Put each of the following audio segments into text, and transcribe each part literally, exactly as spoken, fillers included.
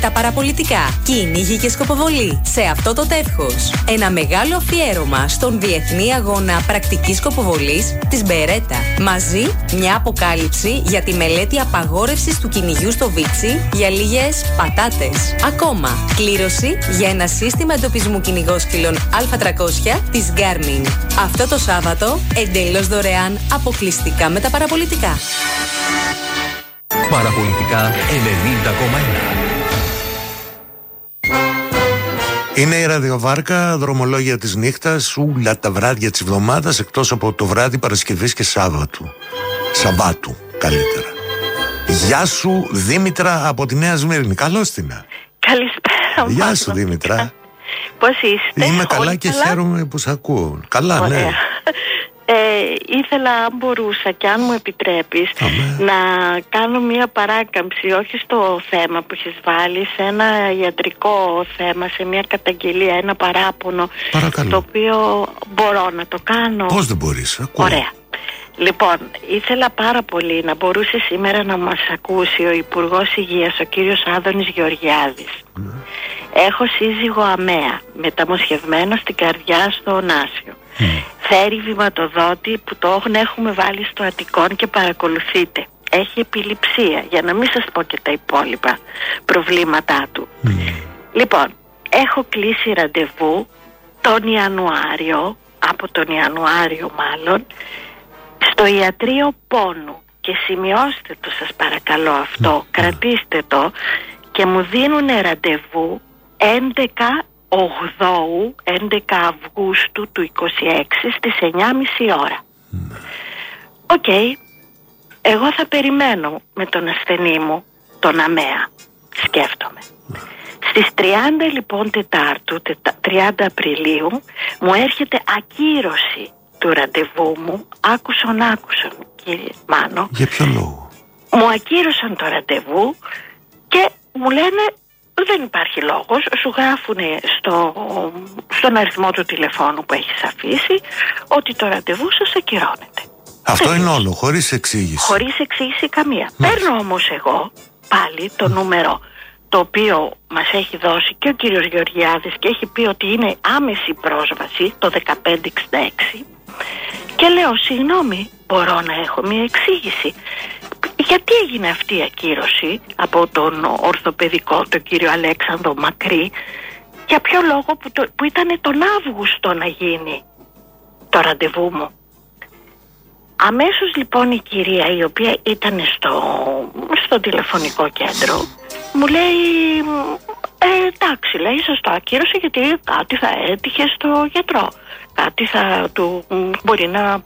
Τα παραπολιτικά, κυνήγι και σκοποβολή σε αυτό το τεύχος. Ένα μεγάλο αφιέρωμα στον Διεθνή Αγώνα Πρακτικής Σκοποβολής της Μπερέτα. Μαζί, μια αποκάλυψη για τη μελέτη απαγόρευσης του κυνηγιού στο Βίτσι για λίγες πατάτες. Ακόμα, κλήρωση για ένα σύστημα εντοπισμού κυνηγόσκυλων Α τριακόσια της Garmin. Αυτό το Σάββατο, εντελώς δωρεάν, αποκλειστικά με τα παραπολιτικά. Παραπολιτικά ενενήντα κόμμα ένα. Είναι η ραδιοβάρκα, δρομολόγια της νύχτας, ούλα τα βράδια της εβδομάδας, εκτός από το βράδυ Παρασκευής και Σάββατου. Σαββάτου, καλύτερα. Γεια σου, Δήμητρα από τη Νέα Σμύρνη. Καλώς την. Καλησπέρα. Γεια σου, Δήμητρα. Πώς είστε? Είμαι καλά και καλά? Χαίρομαι που σ' ακούω. Καλά, ωραία. Ναι. Ε, ήθελα, αν μπορούσα και αν μου επιτρέπεις, Αμέ. να κάνω μία παράκαμψη, όχι στο θέμα που έχεις βάλει, σε ένα ιατρικό θέμα, σε μία καταγγελία, ένα παράπονο. Παρακαλώ. Το οποίο μπορώ να το κάνω. Πώς δεν μπορείς? Ακούω. Ωραία. Λοιπόν, ήθελα πάρα πολύ να μπορούσε σήμερα να μας ακούσει ο Υπουργός Υγείας, ο κύριος Άδωνης Γεωργιάδης. Mm. Έχω σύζυγο αμαία, μεταμοσχευμένο στην καρδιά στο Ωνάσιο. Mm. Φέρει βηματοδότη που το έχουμε βάλει στο Αττικόν και παρακολουθείτε. Έχει επιληψία, για να μην σας πω και τα υπόλοιπα προβλήματά του. Mm. Λοιπόν, έχω κλείσει ραντεβού τον Ιανουάριο, από τον Ιανουάριο μάλλον, στο ιατρείο πόνου. Και σημειώστε το, σας παρακαλώ αυτό, mm. κρατήστε το, και μου δίνουν ραντεβού έντεκα Οκτώου, έντεκα Αυγούστου του είκοσι έξι στις εννιά και μισή ώρα. Οκ, okay. Εγώ θα περιμένω με τον ασθενή μου, τον αμαία, σκέφτομαι. Στις τριάντα λοιπόν Τετάρτου, τριάντα Απριλίου, μου έρχεται ακύρωση του ραντεβού μου. Άκουσον, άκουσον κύριε Μάνο. Για ποιο λόγο? Μου ακύρωσαν το ραντεβού και μου λένε δεν υπάρχει λόγος, σου γράφουν στο, στον αριθμό του τηλεφώνου που έχεις αφήσει ότι το ραντεβού σας ακυρώνεται. Αυτό δεν είναι όλο, χωρίς εξήγηση. Χωρίς εξήγηση καμία. Μάλιστα. Παίρνω όμως εγώ πάλι το νούμερο το οποίο μας έχει δώσει και ο κύριος Γεωργιάδης και έχει πει ότι είναι άμεση πρόσβαση, το δεκαπέντε εξήντα έξι, και λέω συγγνώμη, μπορώ να έχω μια εξήγηση? Γιατί έγινε αυτή η ακύρωση από τον ορθοπαιδικό, τον κύριο Αλέξανδρο Μακρύ? Για ποιο λόγο που, το, που ήταν τον Αύγουστο να γίνει το ραντεβού μου? Αμέσως λοιπόν η κυρία, η οποία ήταν στο, στο τηλεφωνικό κέντρο, μου λέει ε, εντάξει, λέει, σας το ακύρωσε γιατί κάτι θα έτυχε στο γιατρό, κάτι θα του μπορεί να,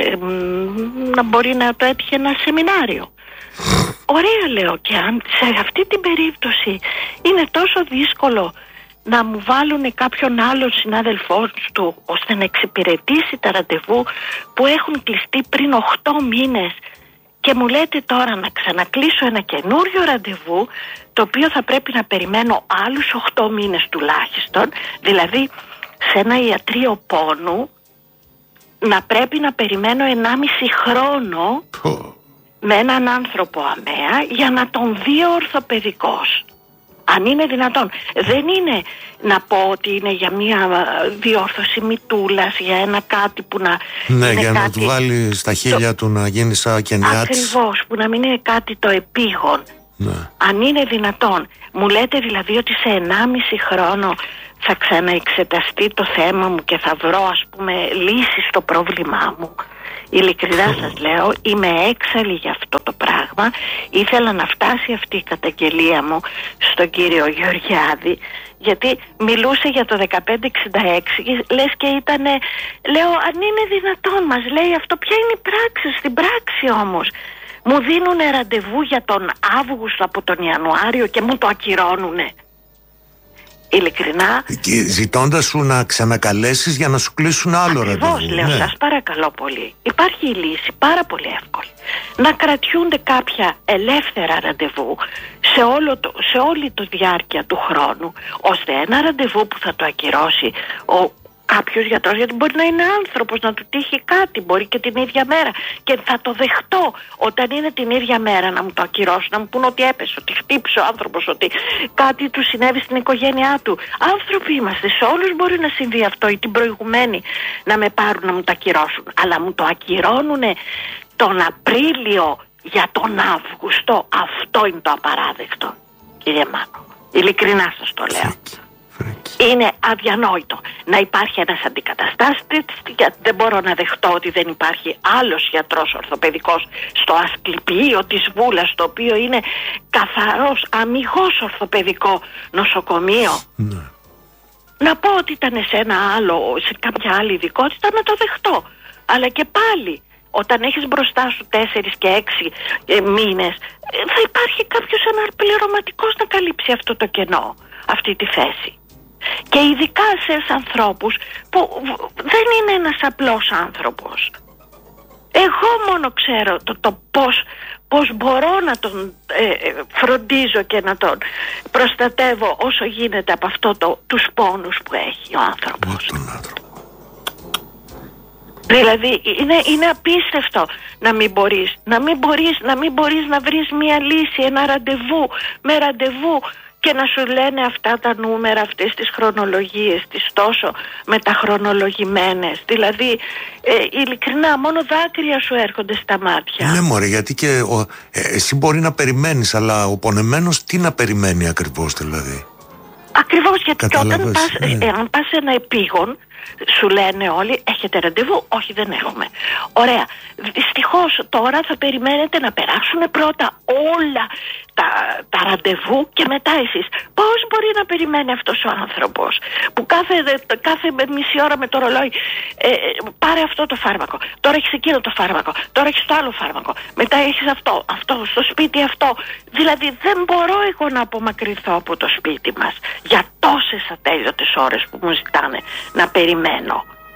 να μπορεί να το έτυχε ένα σεμινάριο. Ωραία, λέω, και αν σε αυτή την περίπτωση είναι τόσο δύσκολο να μου βάλουν κάποιον άλλον συνάδελφό του ώστε να εξυπηρετήσει τα ραντεβού που έχουν κλειστεί πριν οκτώ μήνες, και μου λέτε τώρα να ξανακλείσω ένα καινούριο ραντεβού το οποίο θα πρέπει να περιμένω άλλους οκτώ μήνες τουλάχιστον, δηλαδή σε ένα ιατρείο πόνου να πρέπει να περιμένω ενάμιση χρόνο με έναν άνθρωπο αμαία για να τον δει ο ορθοπαιδικός. Αν είναι δυνατόν. Δεν είναι να πω ότι είναι για μια διόρθωση μυτούλας, για ένα κάτι που να... Ναι, είναι για κάτι... να του βάλει στα χείλια το... του να γίνει σαν κενιάτης. Ακριβώς, που να μην είναι κάτι το επίγον. Ναι. Αν είναι δυνατόν. Μου λέτε δηλαδή ότι σε ενάμιση χρόνο θα ξαναεξεταστεί το θέμα μου και θα βρω, ας πούμε, λύση στο πρόβλημά μου? Ειλικρινά σας λέω, είμαι έξαλλη για αυτό το πράγμα. Ήθελα να φτάσει αυτή η καταγγελία μου στον κύριο Γεωργιάδη, γιατί μιλούσε για το δεκαπέντε εξήντα έξι, λες και ήτανε, λέω, αν είναι δυνατόν, μας λέει αυτό, ποια είναι η πράξη? Στην πράξη όμως μου δίνουν ραντεβού για τον Αύγουστο από τον Ιανουάριο και μου το ακυρώνουνε. Ειλικρινά. Ζητώντας σου να ξανακαλέσεις για να σου κλείσουν άλλο ραντεβού. Ακριβώς, λέω, ναι. Σας παρακαλώ πολύ. Υπάρχει η λύση πάρα πολύ εύκολη. Να κρατιούνται κάποια ελεύθερα ραντεβού σε, όλο το, σε όλη τη διάρκεια του χρόνου, ώστε ένα ραντεβού που θα το ακυρώσει ο κάποιος γιατρός, γιατί μπορεί να είναι άνθρωπος, να του τύχει κάτι, μπορεί και την ίδια μέρα, και θα το δεχτώ όταν είναι την ίδια μέρα να μου το ακυρώσουν, να μου πούν ότι έπεσε, ότι χτύπησε ο άνθρωπος, ότι κάτι του συνέβη στην οικογένειά του. Άνθρωποι είμαστε, σε όλους μπορεί να συμβεί αυτό, ή την προηγουμένη να με πάρουν να μου το ακυρώσουν, αλλά μου το ακυρώνουνε τον Απρίλιο για τον Αύγουστο. Αυτό είναι το απαράδεκτο, κύριε Μάνο. Ειλικρινά σας το λέω. Είναι αδιανόητο να υπάρχει ένας αντικαταστάτης, γιατί δεν μπορώ να δεχτώ ότι δεν υπάρχει άλλος γιατρός ορθοπαιδικός στο Ασκληπιείο της Βούλας, το οποίο είναι καθαρός αμιγώς ορθοπαιδικό νοσοκομείο. Ναι. Να πω ότι ήταν σε ένα άλλο, σε κάποια άλλη ειδικότητα, να το δεχτώ. Αλλά και πάλι, όταν έχεις μπροστά σου τέσσερις και έξι ε, μήνες, ε, θα υπάρχει κάποιος αναπληρωματικός να καλύψει αυτό το κενό, αυτή τη θέση. Και ειδικά σε ανθρώπους που δεν είναι ένας απλός άνθρωπος. Εγώ μόνο ξέρω το, το πώς, πώς μπορώ να τον ε, φροντίζω και να τον προστατεύω όσο γίνεται από αυτό το, τους πόνους που έχει ο άνθρωπος. Δηλαδή είναι, είναι απίστευτο να μην μπορείς, να μην μπορείς, να μην μπορείς να βρεις μια λύση, ένα ραντεβού, με ραντεβού, και να σου λένε αυτά τα νούμερα, αυτές τις χρονολογίες, τις τόσο μεταχρονολογημένες. Δηλαδή, ε, ειλικρινά, μόνο δάκρυα σου έρχονται στα μάτια. Ναι μωρέ, γιατί και ο, ε, εσύ μπορεί να περιμένεις, αλλά ο πονεμένος τι να περιμένει ακριβώς, δηλαδή? Ακριβώς, γιατί και όταν πας, ναι. ε, αν πας σε ένα επίγον, σου λένε όλοι, έχετε ραντεβού? Όχι, δεν έχουμε. Ωραία. Δυστυχώς τώρα θα περιμένετε να περάσουν πρώτα όλα τα, τα ραντεβού και μετά εσείς. Πώς μπορεί να περιμένει αυτός ο άνθρωπος που κάθε, κάθε μισή ώρα με το ρολόι ε, πάρε αυτό το φάρμακο, τώρα έχεις εκείνο το φάρμακο, τώρα έχεις το άλλο φάρμακο, μετά έχεις αυτό, αυτό, στο σπίτι αυτό. Δηλαδή δεν μπορώ εγώ να απομακρυνθώ από το σπίτι μας για τόσες ατέλειωτες ώρες που μου ζητάνε να περιμένω.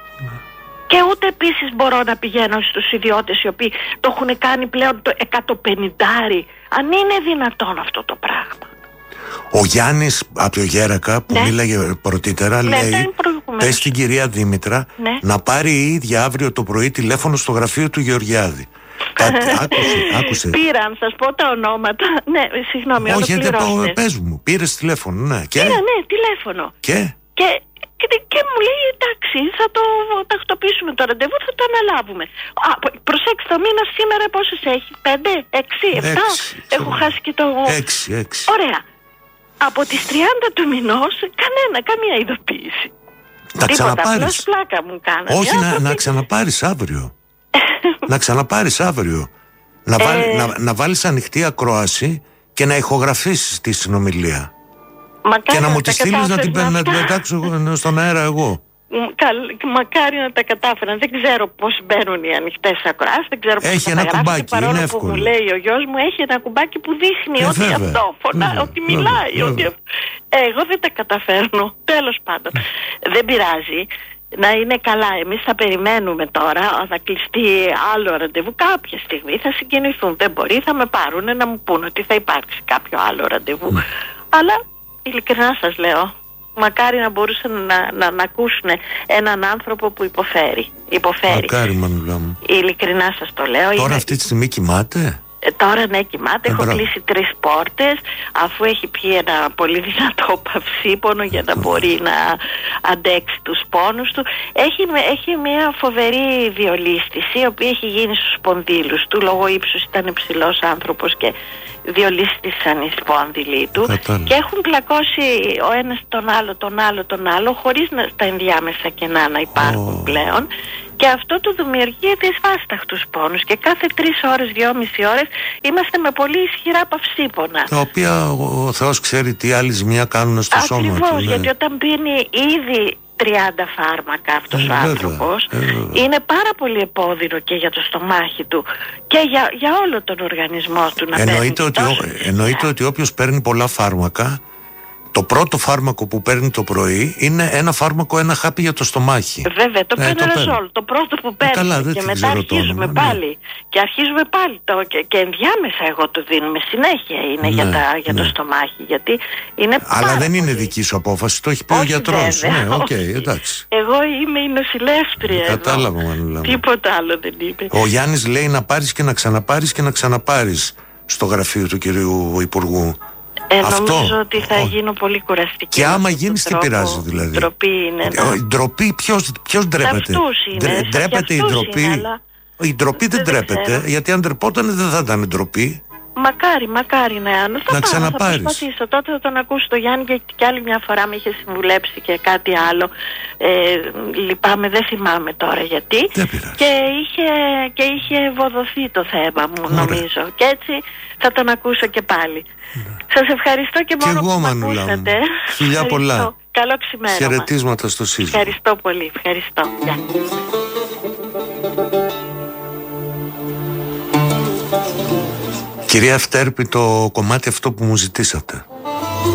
Και ούτε επίσης μπορώ να πηγαίνω στους ιδιώτες οι οποίοι το έχουν κάνει πλέον το εκατόν πενήντα, αν είναι δυνατόν αυτό το πράγμα. Ο Γιάννης από το Γέρακα που ναι. μίλαγε πρωτήτερα, ναι, λέει πες στην κυρία Δήμητρα ναι. να πάρει η ίδια αύριο το πρωί τηλέφωνο στο γραφείο του Γεωργιάδη. Κάτι, άκουσε, άκουσε. Πήραν, σας πω τα ονόματα. Ναι, συγγνώμη, όχι, δεν πάω, πες μου, πήρες τηλέφωνο, ναι. Και... Πήρα, ναι, τηλέφωνο. Και... και... Και, και μου λέει εντάξει, θα το τακτοποιήσουμε το ραντεβού, θα το αναλάβουμε. Α, προσέξτε, το μήνα σήμερα πόσες έχει? Πέντε, έξι, επτά? Έχω χάσει και το... Έξι, έξι. Ωραία. Από τις τριάντα του μηνός κανένα, καμία ειδοποίηση. Να ξαναπάρεις. Πλάκα μου κάνανε. Όχι, να, να ξαναπάρεις αύριο. Να ξαναπάρεις αύριο. Να, βάλ, ε... να, να βάλεις ανοιχτή ακρόαση και να ηχογραφήσεις τη συνομιλία. Μακάρι και να μου τη στείλεις να την, να την πετάξω στον αέρα εγώ. Μακάρι να τα κατάφεραν. Δεν ξέρω πώς μπαίνουν οι ανοιχτές ακροάσεις. Δεν ξέρω πώς έχει ένα κουμπάκι, παρόλο είναι εύκολο. Που μου λέει ο γιος μου, έχει ένα κουμπάκι που δείχνει ε, ότι βέβαια, αυτό φωνά, βέβαια, ότι μιλάει. Βέβαια, ότι... Εγώ δεν τα καταφέρνω. Τέλος πάντων. Δεν πειράζει. Να είναι καλά. Εμείς θα περιμένουμε τώρα. Θα κλειστεί άλλο ραντεβού. Κάποια στιγμή θα συγκινηθούν. Δεν μπορεί, θα με πάρουν να μου πούν ότι θα υπάρξει κάποιο άλλο ραντεβού. Mm. Αλλά ειλικρινά σας λέω, μακάρι να μπορούσαν να, να, να ακούσουν έναν άνθρωπο που υποφέρει. υποφέρει. Μακάρι, μανουλά μου. Ειλικρινά σας το λέω. Τώρα είναι... αυτή τη στιγμή κοιμάται? Ε, τώρα ναι, κοιμάται. Έχω μπράβο. κλείσει τρεις πόρτες, αφού έχει πιει ένα πολύ δυνατό παυσίπονο για να μπορεί να αντέξει τους πόνους του. Έχει, έχει μια φοβερή διολίσθηση, η οποία έχει γίνει στους σπονδύλους του. Λόγω ύψους ήταν υψηλός άνθρωπος και διολίσθησαν οι σπόνδυλοι του. Κατάλα. Και έχουν πλακώσει ο ένας τον άλλο, τον άλλο, τον άλλο, χωρίς να, τα ενδιάμεσα κενά να υπάρχουν oh. πλέον. Και αυτό του δημιουργεί δυσβάσταχτους πόνους. Και κάθε τρεις ώρες, δυόμιση ώρες είμαστε με πολύ ισχυρά παυσίπονα. Τα οποία ο Θεός ξέρει τι άλλη ζημιά κάνουν στο Ακριβώς, σώμα του. Ακριβώς, γιατί όταν πίνει ήδη τριάντα φάρμακα αυτός ε, ο άνθρωπος, ε, είναι πάρα πολύ επώδυνο και για το στομάχι του και για, για όλο τον οργανισμό του να εννοείται παίρνει. Ότι, εννοείται ότι όποιος παίρνει πολλά φάρμακα Το πρώτο φάρμακο που παίρνει το πρωί είναι ένα φάρμακο, ένα χάπι για το στομάχι. Βέβαια, το ε, Πενεραζόλ, το πρώτο που παίρνει. Καλά, δεν και την μετά ξέρω το αρχίζουμε όνομα, πάλι. Ναι. Και αρχίζουμε πάλι. Το, και, και ενδιάμεσα εγώ το δίνουμε. Συνέχεια είναι Ναι, για, τα, για ναι. το στομάχι. Γιατί είναι Αλλά πάρα δεν πολύ. είναι δική σου απόφαση, το έχει πει ο Όχι, γιατρός. βέβαια, Ναι, οκ, όχι. εντάξει. Εγώ είμαι η νοσηλεύτρια. Κατάλαβα, εδώ. Μανούλα μου. Τίποτα άλλο δεν είπε. Ο Γιάννης λέει να πάρεις και να ξαναπάρεις και να ξαναπάρεις στο γραφείο του κυρίου Υπουργού. Ε, Αυτό. νομίζω ότι θα Ο... γίνω πολύ κουραστική. Και άμα με γίνεις, τι αυτόν τον πειράζει τρόπο. δηλαδή. Ντροπή είναι. Ναι. Ε, Η ντροπή, ποιος, ποιος ντρέπεται. αυτούς είναι, Ντρε- σε Ντρέπεται η αυτούς ντροπή. είναι, αλλά Η ντροπή δεν δεν ντρέπεται, ξέρω. γιατί αν ντρεπόταν δεν θα ήταν ντροπή. Μακάρι, μακάρι ναι. Θα Να πάω, ξαναπάρεις. Θα προσπαθήσω. Τότε θα τον ακούσω το Γιάννη και, και άλλη μια φορά με είχε συμβουλέψει και κάτι άλλο. Ε, λυπάμαι, δεν θυμάμαι τώρα γιατί. Δεν πειράζει. Και είχε, και είχε ευοδοθεί το θέμα μου, Ωραία. νομίζω. Και έτσι θα τον ακούσω και πάλι. Ναι. Σας ευχαριστώ και μόνο εγώ, που με Μανούλα μου. ακούσατε. Φιλιά Ευχαριστώ. πολλά. Καλό ξημέρωμα. Χαιρετίσματα στο σύζυγο. Ευχαριστώ πολύ. Ευχαριστώ. Γεια. Κυρία Φτέρπη, το κομμάτι αυτό που μου ζητήσατε.